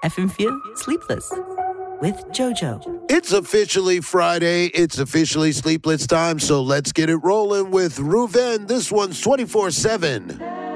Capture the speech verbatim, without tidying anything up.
F M vier Sleepless with JoJo. It's officially Friday. It's officially Sleepless time, so let's get it rolling with Ruven. This one's twenty-four seven.